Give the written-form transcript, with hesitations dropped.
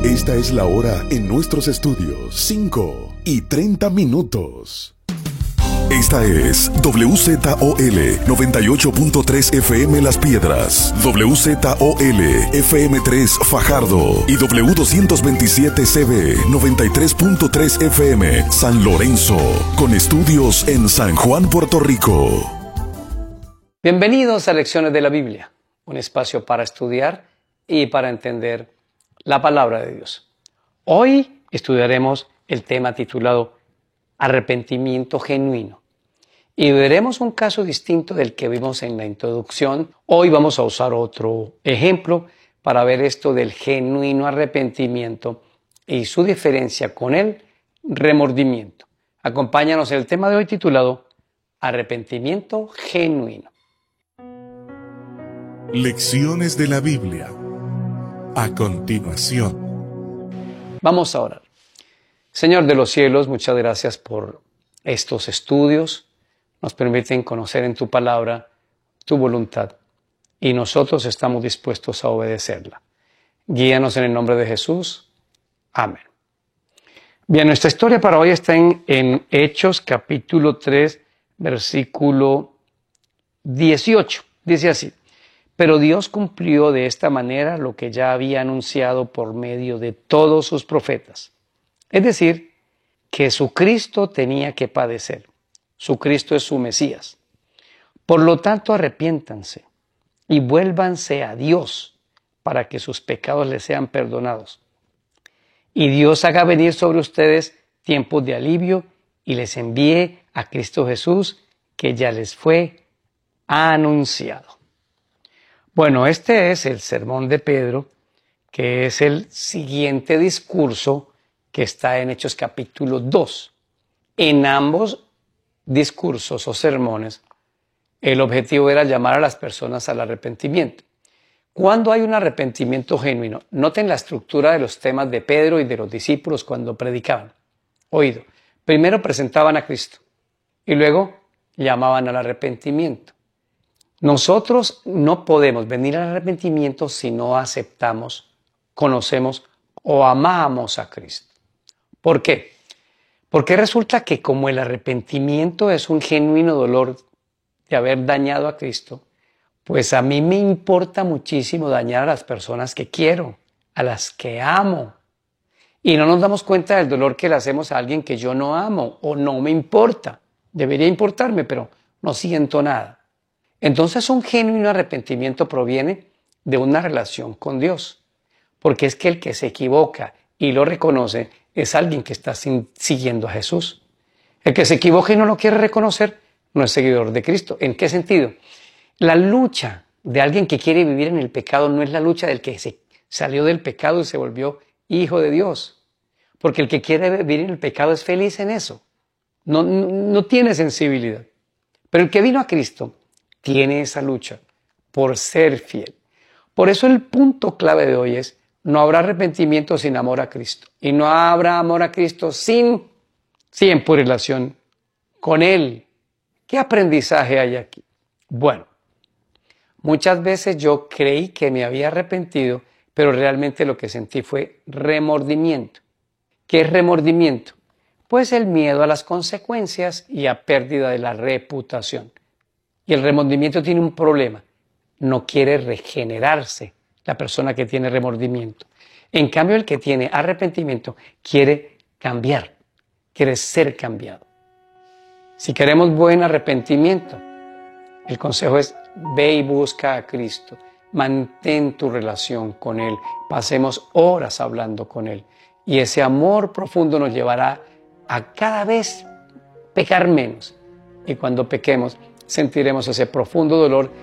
Esta es la hora en nuestros estudios, 5:30. Esta es WZOL 98.3 FM Las Piedras, WZOL FM3 Fajardo y W227CB 93.3 FM San Lorenzo, con estudios en San Juan, Puerto Rico. Bienvenidos a Lecciones de la Biblia, un espacio para estudiar y para entender la palabra de Dios. Hoy estudiaremos el tema titulado Arrepentimiento genuino. Y veremos un caso distinto del que vimos en la introducción. Hoy vamos a usar otro ejemplo para ver esto del genuino arrepentimiento y su diferencia con el remordimiento. Acompáñanos en el tema de hoy titulado Arrepentimiento genuino. Lecciones de la Biblia. A continuación. Vamos a orar. Señor de los cielos, muchas gracias por estos estudios. Nos permiten conocer en tu palabra tu voluntad y nosotros estamos dispuestos a obedecerla. Guíanos en el nombre de Jesús. Amén. Bien, nuestra historia para hoy está en Hechos capítulo 3, versículo 18. Dice así: pero Dios cumplió de esta manera lo que ya había anunciado por medio de todos sus profetas. Es decir, que su Cristo tenía que padecer. Su Cristo es su Mesías. Por lo tanto, arrepiéntanse y vuélvanse a Dios para que sus pecados les sean perdonados. Y Dios haga venir sobre ustedes tiempos de alivio y les envíe a Cristo Jesús, que ya les fue anunciado. Bueno, este es el sermón de Pedro, que es el siguiente discurso que está en Hechos capítulo 2. En ambos discursos o sermones, el objetivo era llamar a las personas al arrepentimiento. ¿Cuándo hay un arrepentimiento genuino? Noten la estructura de los temas de Pedro y de los discípulos cuando predicaban. Oído, primero presentaban a Cristo y luego llamaban al arrepentimiento. Nosotros no podemos venir al arrepentimiento si no aceptamos, conocemos o amamos a Cristo. ¿Por qué? Porque resulta que como el arrepentimiento es un genuino dolor de haber dañado a Cristo, pues a mí me importa muchísimo dañar a las personas que quiero, a las que amo. Y no nos damos cuenta del dolor que le hacemos a alguien que yo no amo o no me importa. Debería importarme, pero no siento nada. Entonces un genuino arrepentimiento proviene de una relación con Dios, porque es que el que se equivoca y lo reconoce es alguien que está siguiendo a Jesús. El que se equivoca y no lo quiere reconocer no es seguidor de Cristo. ¿En qué sentido? La lucha de alguien que quiere vivir en el pecado no es la lucha del que se salió del pecado y se volvió hijo de Dios, porque el que quiere vivir en el pecado es feliz en eso, no tiene sensibilidad. Pero el que vino a Cristo tiene esa lucha por ser fiel. Por eso el punto clave de hoy es: no habrá arrepentimiento sin amor a Cristo. Y no habrá amor a Cristo sin tiempo y relación con Él. ¿Qué aprendizaje hay aquí? Bueno, muchas veces yo creí que me había arrepentido, pero realmente lo que sentí fue remordimiento. ¿Qué es remordimiento? Pues el miedo a las consecuencias y a pérdida de la reputación. Y el remordimiento tiene un problema: no quiere regenerarse la persona que tiene remordimiento. En cambio, el que tiene arrepentimiento quiere cambiar, quiere ser cambiado. Si queremos buen arrepentimiento, el consejo es: ve y busca a Cristo, mantén tu relación con Él, pasemos horas hablando con Él. Y ese amor profundo nos llevará a cada vez pecar menos. Y cuando pequemos, sentiremos ese profundo dolor